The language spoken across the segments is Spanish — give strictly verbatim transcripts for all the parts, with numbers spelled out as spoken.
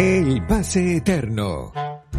El pase eterno.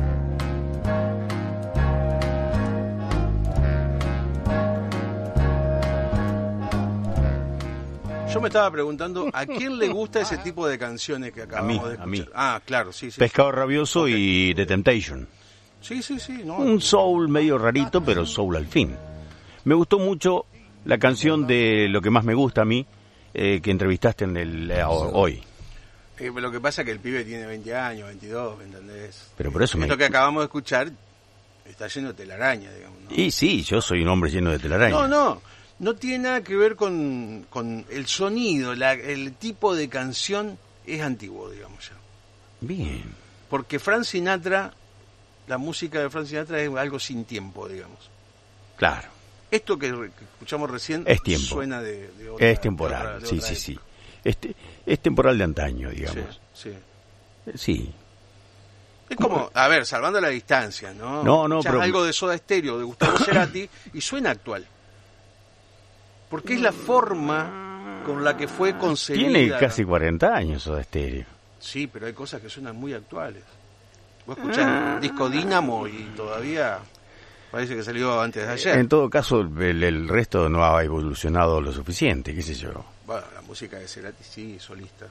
Yo me estaba preguntando, ¿a quién le gusta ese tipo de canciones que acabamos a mí, de escuchar? A mí. Ah, claro, sí, sí. Pescado Rabioso Okay. y The Temptation. Sí, sí, sí. No. Un soul medio rarito, pero soul al fin. Me gustó mucho la canción de lo que más me gusta a mí, eh, que entrevistaste en el eh, hoy. Eh, lo que pasa es que el pibe tiene veinte años, veintidós, ¿me entendés? Pero por eso me... Esto que acabamos de escuchar está lleno de telaraña, digamos, ¿no? Y sí, yo soy un hombre lleno de telaraña. No, no, no tiene nada que ver con, con el sonido, la, el tipo de canción es antiguo, digamos ya. Bien. Porque Frank Sinatra, la música de Frank Sinatra es algo sin tiempo, digamos. Claro. Esto que, que escuchamos recién es tiempo. Suena de, de otra, es temporal, de otra, de sí, otra sí, época. sí. Este, es temporal de antaño, digamos. Sí, sí. Sí. Es como, a ver, salvando la distancia, ¿no? No, no, Escuchás pero... algo de Soda Stereo, de Gustavo Cerati, y suena actual. Porque es la forma con la que fue concebida. Tiene casi cuarenta años Soda Stereo. Sí, pero hay cosas que suenan muy actuales. Vos escuchás Disco Dínamo y todavía parece que salió antes de ayer. En todo caso, el, el resto no ha evolucionado lo suficiente, qué sé yo. Bueno, la música de Cerati sí, solista.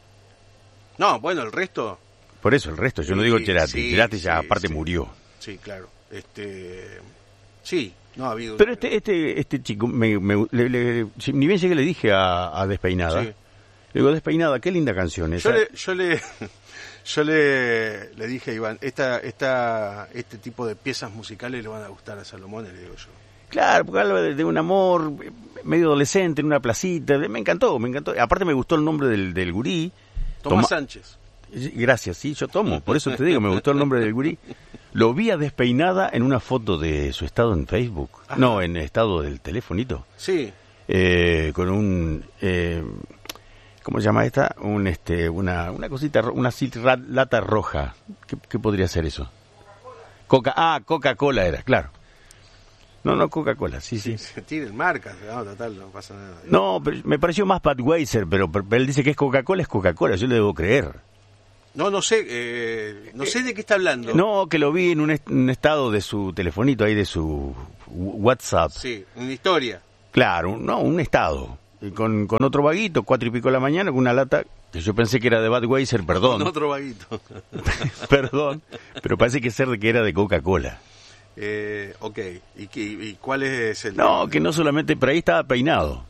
No, bueno, el resto... Por eso, el resto, yo no digo Cerati. Sí, Cerati ya sí, aparte sí. murió. Sí, claro. Este... Sí, no ha habido... Pero este este este chico, me, me, le, le, ni bien llegué le dije a, a Despeinada. Sí. Le digo, Despeinada, qué linda canción esa. Yo le, yo le, yo le, le dije a Iván, esta, esta, este tipo de piezas musicales le van a gustar a Salomón, le digo yo. Claro, porque habla de, de un amor medio adolescente en una placita. Me encantó, me encantó. Aparte me gustó el nombre del, del gurí. Tomás Toma, Sánchez. Gracias, sí, yo tomo. Por eso te digo, me gustó el nombre del gurí. Lo vi a Despeinada en una foto de su estado en Facebook. Ajá. No, en estado del telefonito. Sí. Eh, con un... Eh, ¿Cómo se llama esta? Un este, una, una cosita, una lata roja. ¿Qué, ¿Qué podría ser eso? Coca, ah, Coca-Cola era, claro. No, no, Coca-Cola, sí, sí. Se tienen marcas, no, total, no pasa nada. No, pero me pareció más Budweiser, pero, pero él dice que es Coca-Cola, es Coca-Cola, yo le debo creer. No, no sé, eh, no sé de qué está hablando. No, que lo vi en un, est un estado de su telefonito ahí, de su WhatsApp. Sí, una historia. Claro, no, un estado. Con, con otro vaguito, cuatro y pico de la mañana, con una lata que yo pensé que era de Budweiser, perdón. Con otro vaguito. Perdón, pero parece que ser de que era de Coca-Cola. Eh, ok, ¿Y, qué, ¿y cuál es el...? No, que no solamente, pero ahí estaba peinado.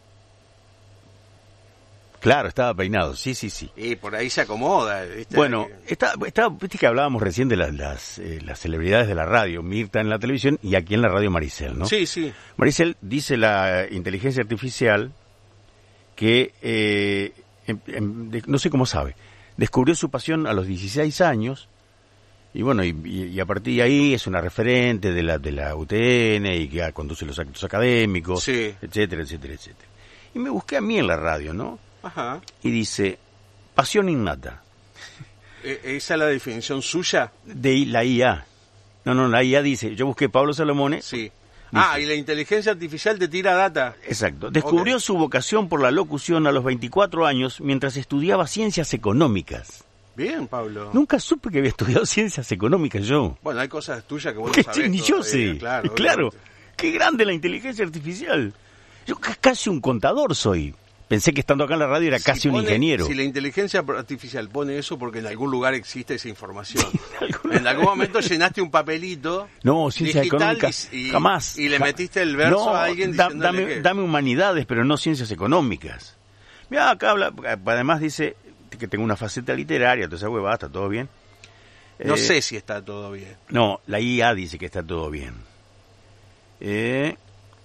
Claro, estaba peinado, sí, sí, sí. Y por ahí se acomoda, ¿viste? Bueno, está, está, viste que hablábamos recién de las, las, eh, las celebridades de la radio, Mirta en la televisión y aquí en la radio Maricel, ¿no? Sí, sí. Maricel dice la inteligencia artificial que, eh, em, em, de, no sé cómo sabe, descubrió su pasión a los dieciséis años y bueno, y, y, y a partir de ahí es una referente de la, de la U T N y que conduce los actos académicos, sí. etcétera, etcétera, etcétera. Y me busqué a mí en la radio, ¿no? Ajá. Y dice, pasión innata. ¿Esa es la definición suya? De la I A. No, no, la I A dice, yo busqué Pablo Salomone. Sí. Dice, ah, y la inteligencia artificial te tira data. Exacto. Descubrió okay. su vocación por la locución a los veinticuatro años mientras estudiaba ciencias económicas. Bien, Pablo. Nunca supe que había estudiado ciencias económicas yo. Bueno, hay cosas tuyas que vos no sabés. Ni yo sé. Claro, claro. Qué grande la inteligencia artificial. Yo casi un contador soy. Pensé que estando acá en la radio era si casi pone, un ingeniero. Si la inteligencia artificial pone eso porque en algún lugar existe esa información. en, en algún momento llenaste un papelito no, ciencias económicas y, y, jamás. Y le metiste el verso no, a alguien da, diciéndole dame, que... dame humanidades, pero no ciencias económicas. Mira, acá habla, además dice que tengo una faceta literaria, toda esa huevada, está todo bien. No eh, sé si está todo bien. No, la I A dice que está todo bien. Eh...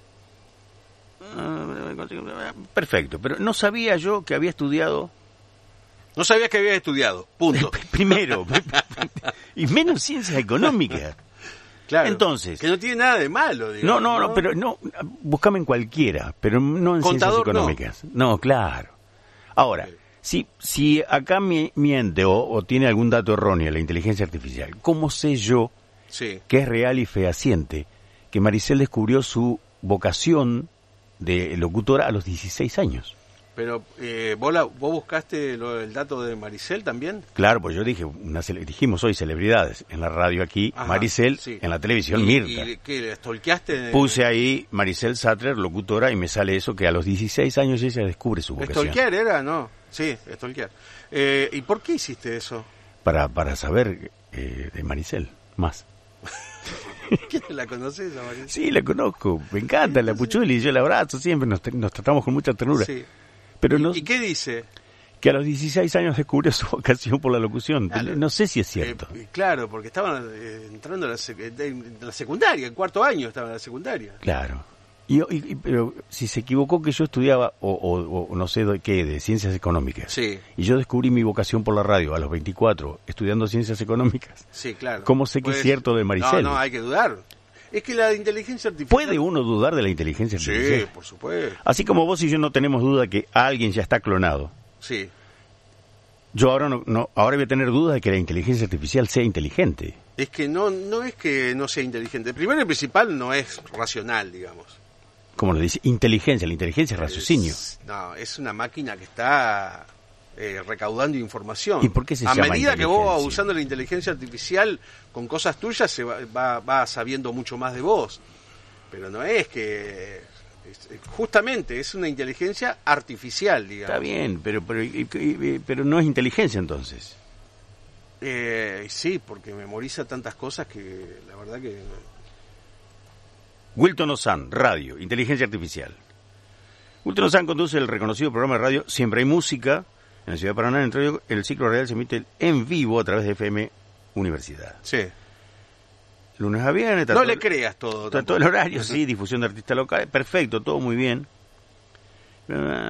Perfecto, pero no sabía yo que había estudiado. No sabías que había estudiado, punto. Primero, y menos ciencias económicas. Claro. Entonces, que no tiene nada de malo, digamos, no, no, no, no, pero no, búscame en cualquiera, pero no en Contador, ciencias económicas. No, no claro. Ahora, okay. si si acá miente o, o tiene algún dato erróneo la inteligencia artificial, ¿cómo sé yo sí. que es real y fehaciente que Maricel descubrió su vocación de locutora a los dieciséis años? Pero eh, ¿vos, la, ¿vos buscaste lo, el dato de Maricel también? Claro, pues yo dije, una cele- dijimos hoy celebridades en la radio aquí, Ajá, Maricel, sí. en la televisión ¿Y, Mirta. ¿Y qué, stalkeaste? Puse ahí Maricel Sattler, locutora, y me sale eso, que a los dieciséis años ella descubre su vocación. ¿Stalkear era? No, sí, stalkear. Eh, ¿Y por qué hiciste eso? Para, para saber eh, de Maricel, más. ¿Quién la conoces a Maricel? Sí, la conozco, me encanta, la Puchuli, yo la abrazo siempre, nos, nos tratamos con mucha ternura. Sí. Pero ¿Y, no, ¿Y qué dice? que a los dieciséis años descubrió su vocación por la locución. Claro. No sé si es cierto. Eh, claro, porque estaban eh, entrando a la, sec- de la secundaria, en cuarto año estaba en la secundaria. Claro. Y, y- y- pero si se equivocó que yo estudiaba, o, o- o no sé de qué, de ciencias económicas. Sí, Y yo descubrí mi vocación por la radio a los veinticuatro, estudiando ciencias económicas. sí, claro. ¿Cómo sé que Pues, es cierto de Maricel? No, no, hay que dudar. Es que la inteligencia artificial... ¿Puede uno dudar de la inteligencia artificial? Sí, por supuesto. Así como vos y yo no tenemos duda que alguien ya está clonado. Sí. Yo ahora no, no ahora voy a tener dudas de que la inteligencia artificial sea inteligente. Es que no, no es que no sea inteligente. Primero y principal no es racional, digamos. Como lo dice, inteligencia, la inteligencia es raciocinio. Es- no, es una máquina que está eh, recaudando información. ¿Y por qué se A llama medida que vos vas inteligencia? usando la inteligencia artificial con cosas tuyas, se va, va, va sabiendo mucho más de vos. Pero no es que... es- justamente, es una inteligencia artificial, digamos. Está bien, pero, pero, y- y- pero no es inteligencia entonces. Eh, sí, porque memoriza tantas cosas que la verdad que... Wilton Ozan, radio, inteligencia artificial. Wilton Ozan conduce el reconocido programa de radio Siempre hay música en la ciudad de Paraná. Entre ellos, el ciclo radial se emite en vivo a través de F M Universidad. Sí. Lunes a viernes. No todo le el- creas todo. Está todo el horario, sí, difusión de artistas locales, perfecto, todo muy bien. Eh,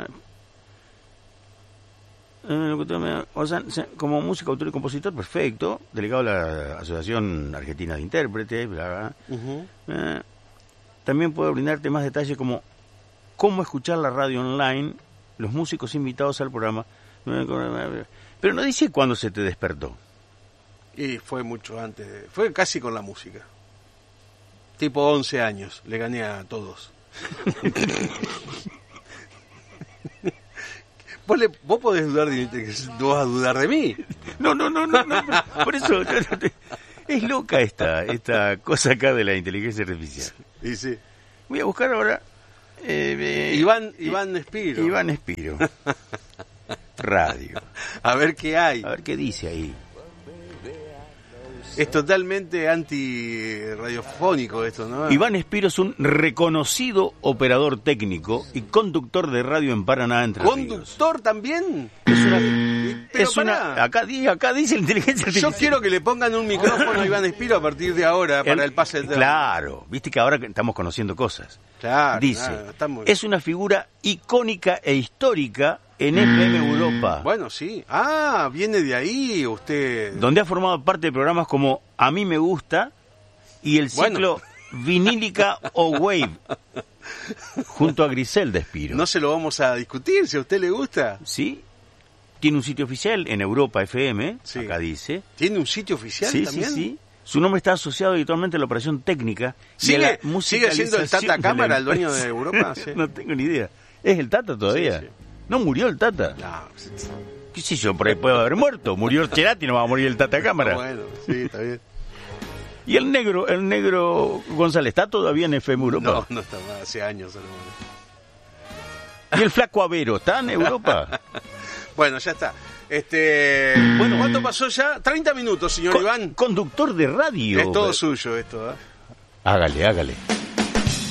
eh, Ozan, se- como músico, autor y compositor, perfecto. Delegado de la Asociación Argentina de Intérpretes, bla, bla. Ujú. Eh, también puedo brindarte más detalles como cómo escuchar la radio online, los músicos invitados al programa. Pero no dice cuándo se te despertó. Y fue mucho antes, de- fue casi con la música. Tipo once años, le gané a todos. vos, le, vos podés dudar de que no vas a dudar de mí. No, no, no, no, no, por- por eso yo no te- es loca esta, esta cosa acá de la inteligencia artificial. Y sí. Voy a buscar ahora eh, eh, Iván, Iván Espiro. Iván Espiro. Radio. A ver qué hay. A ver qué dice ahí. Es totalmente anti-radiofónico esto, ¿no? Iván Espiro es un reconocido operador técnico y conductor de radio en Paraná, Entre Ríos. ¿Conductor también? Es una, Pero es una pará. acá, di- acá dice la inteligencia Yo artificial. quiero que le pongan un micrófono a Iván Espiro a partir de ahora para el, pase del... Claro, viste que ahora que estamos conociendo cosas. Claro, Dice, claro, está muy- es una figura icónica e histórica en F M Europa, Bueno, sí. Ah, viene de ahí usted. donde ha formado parte de programas como A mí me gusta y el ciclo Vinílica o Wave, junto a Griselda Espiro. No se lo vamos a discutir, si a usted le gusta. ¿Sí? Tiene un sitio oficial en Europa F M, Sí. acá dice. ¿Tiene un sitio oficial Sí, también? sí, sí. Su nombre está asociado habitualmente a la operación técnica y a ¿Sigue, la ¿Sigue siendo el musicalización Tata de Cámara la el dueño empresa. de Europa? Sí. No tengo ni idea. ¿Es el Tata todavía? Sí, sí. ¿No murió el Tata? No, ¿Qué sé yo? Por ahí puede haber muerto. Murió Cerati, no va a morir el Tata Cámara. bueno, sí, está bien. ¿Y el negro, el negro González, está todavía en F M Europa? No, no está más, hace años. hermano. ¿Y el flaco Avero está en Europa? Bueno, ya está. Este, bueno, ¿cuánto pasó ya? treinta minutos, señor Con- Iván. Conductor de radio. Es todo suyo esto, ¿eh? Hágale, hágale.